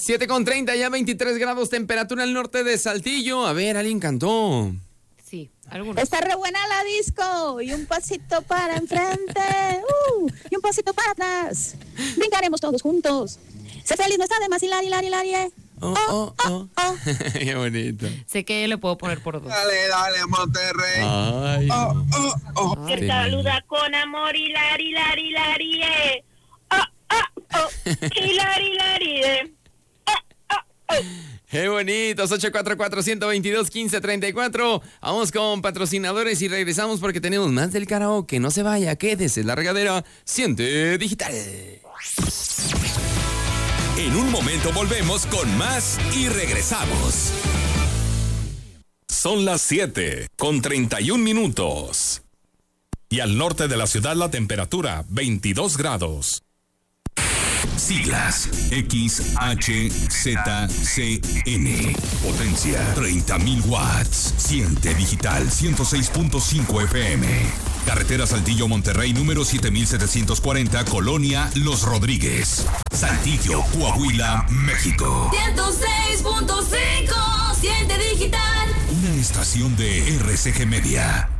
7:30, ya 23 grados temperatura al norte de Saltillo. A ver, alguien cantó. Sí, algunos. Está re buena la disco. Y un pasito para enfrente. Y un pasito para atrás. Brincaremos todos juntos. Sé feliz, no está de más. Hilari, Qué bonito. Sé que le puedo poner por dos. Dale, Monterrey. Ay. Ay. Te saluda con amor, hilari, hilari, Qué bonitos, 844-122-1534. Vamos con patrocinadores y regresamos porque tenemos más del karaoke. No se vaya, quédese en la regadera. Siente digital. En un momento volvemos con más y regresamos. Son las 7:31. Y al norte de la ciudad la temperatura 22 grados. Siglas XHZCN. Potencia 30.000 watts. Siente digital 106.5 FM. Carretera Saltillo Monterrey número 7740, Colonia Los Rodríguez. Saltillo, Coahuila, México. 106.5. Siente digital. Una estación de RCG Media.